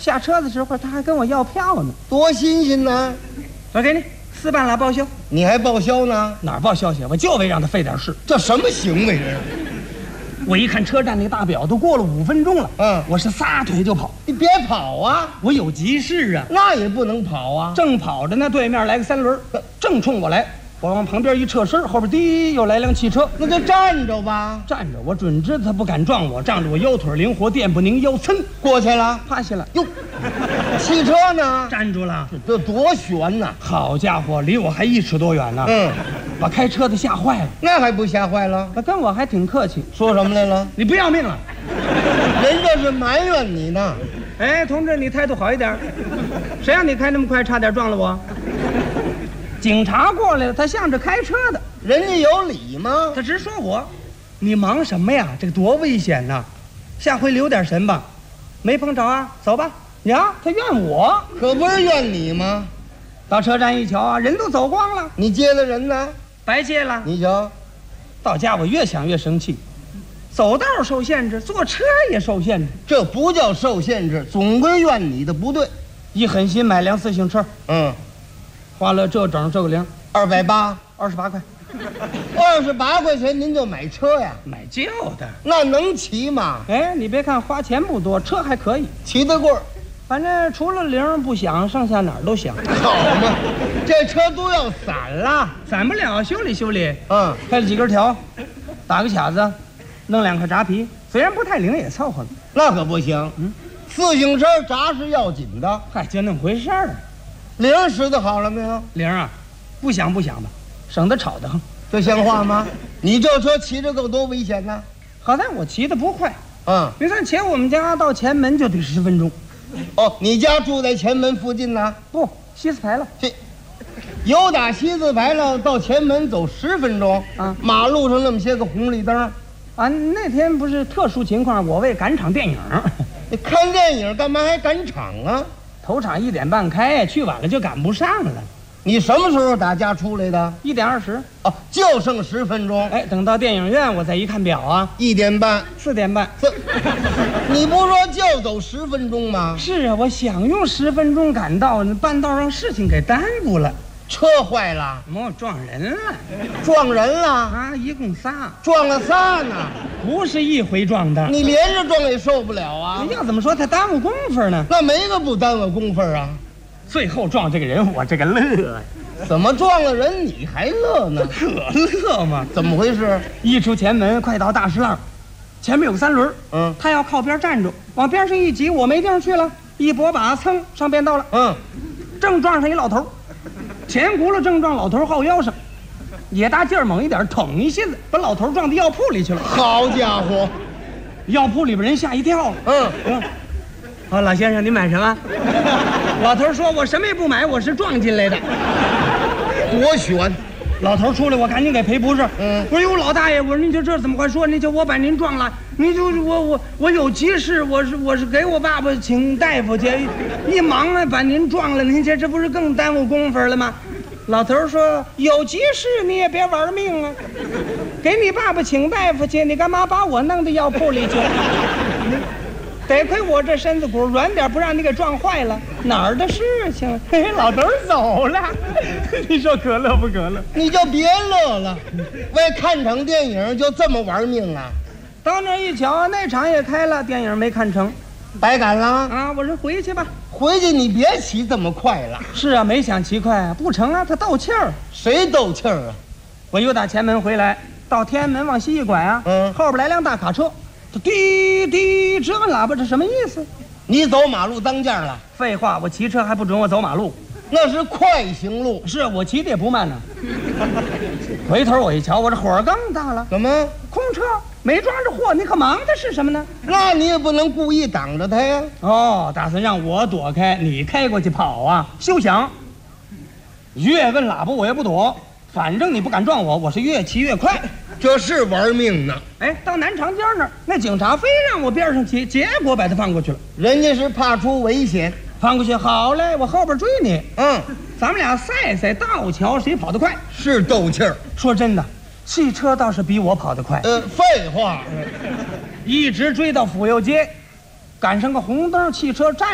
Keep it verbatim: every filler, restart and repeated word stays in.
下车的时候他还跟我要票呢， 多新鲜呢！ 我给你四半拉报销。 你还报销呢？ 哪儿报销去？我就为让他费点事。 这什么行为这是？ 我一看车站那个大表，都过了五分钟了。 嗯， 我是撒腿就跑。 你别跑啊！ 我有急事啊。 那也不能跑啊！ 正跑着呢，对面来个三轮，正冲我来。我往旁边一侧身，后边滴又来辆汽车， 那就站着吧。 站着，我准知道他不敢撞我，仗着我腰腿灵活，电不拧腰，噌过去了， 趴下了。 哟，汽车呢？ 站住了。 这多悬呐！ 好家伙，离我还一尺多远呢。 嗯， 把开车的吓坏了。 那还不吓坏了？ 他跟我还挺客气， 说什么来了？ 你不要命了？ 人家是埋怨你呢。 哎，同志，你态度好一点。谁让你开那么快，差点撞了我？警察过来了，他向着开车的， 人家有理吗？ 他直说我，你忙什么呀？这个多危险呐！下回留点神吧。没碰着啊，走吧。呀，他怨我， 可不是怨你吗？ 到车站一瞧啊，人都走光了。 你接了人呢？ 白接了。 你瞧， 到家我越想越生气，走道受限制，坐车也受限制， 这不叫受限制，总归怨你的不对。 一狠心买辆自行车， 嗯。 花了这整这个零， 二百八， 二十八块， 二十八块钱您就买车呀？ 买旧的， 那能骑吗？ 哎，你别看花钱不多，车还可以， 骑得过。 反正除了铃不响，剩下哪儿都响。 好嘛，这车都要散了， 散不了，修理修理。 嗯， 开了几根条，打个卡子，弄两块扎皮，虽然不太灵，也凑合了。 那可不行。嗯，自行车闸是要紧的。 嗨，就那么回事儿。 铃使得好了没有？ 铃啊，不响不响吧，省得吵得慌。 这像话吗？你这车骑着够多危险呢！ 好在我骑得不快。 嗯， 你看前我们家到前门就得十分钟。 哦，你家住在前门附近呢？ 不，西四牌了。 这由打西四牌了到前门走十分钟啊！ 马路上那么些个红绿灯啊！那天不是特殊情况，我为赶场电影。 你看电影干嘛还赶场啊？ 头场一点半开，去晚了就赶不上了。 你什么时候打家出来的？ 一点二十。 哦，就剩十分钟。 哎，等到电影院，我再一看表啊， 一点半， 四点半。 这，你不说就走十分钟吗？ 是啊，我想用十分钟赶到，半道让事情给耽误了。 车坏了， 我撞人了， 撞人了啊！一共仨， 撞了仨呢， 不是一回撞的。 你连着撞也受不了啊！ 要怎么说他耽误功夫呢？ 那没个不耽误功夫啊！ 最后撞这个人，我这个乐呀！ 怎么撞了人你还乐呢？ 可乐嘛！ 怎么回事？ 一出前门，快到大石浪，前面有个三轮， 嗯， 他要靠边站住，往边上一挤，我没地方去了，一拨把，噌上便道了， 嗯， 正撞上一老头。前轱辘正撞老头后腰上，也大劲儿猛一点，捅一下子把老头撞到药铺里去了。 好家伙， 药铺里边人吓一跳。 嗯嗯，好，老先生，您买什么？老头说：“我什么也不买，我是撞进来的。” 多悬！ 老头出来，我赶紧给赔不是。 嗯， 我说哟，老大爷，我说您这这怎么快说？您就我把您撞了，您就我我我有急事，我是我是给我爸爸请大夫去，一忙啊把您撞了，您这这不是更耽误功夫了吗？老头说有急事你也别玩命啊，给你爸爸请大夫去，你干嘛把我弄到药铺里去？得亏我这身子骨软点，不让你给撞坏了。哪儿的事情？嘿，老头走了，你说可乐不可乐？ 你就别乐了，为看场电影就这么玩命啊？ 到那一瞧，那场也开了，电影没看成， 白赶了啊！我说回去吧， 回去你别骑这么快了。 是啊，没想骑快啊，不成啊，他斗气儿。 谁斗气儿啊？ 我又打前门回来，到天安门往西一拐啊， 嗯， 后边来辆大卡车。滴滴，直按喇叭，这什么意思？ 你走马路当间了？ 废话，我骑车还不准我走马路， 那是快行路。 是我骑的也不慢呢。回头我一瞧，我这火更大了。 怎么？ 空车没装着货，你可忙的是什么呢？ 那你也不能故意挡着他呀。 哦，打算让我躲开，你开过去跑啊？休想！越问喇叭我也不躲，反正你不敢撞我，我是越骑越快。 这是玩命呢！ 哎，到南长街那儿，那警察非让我边上骑，结果把他放过去了。 人家是怕出危险， 放过去好嘞，我后边追你。 嗯， 咱们俩赛赛，倒瞧谁跑得快。 是斗气儿。 说真的，汽车倒是比我跑得快。 呃，废话， 一直追到府右街，赶上个红灯，汽车站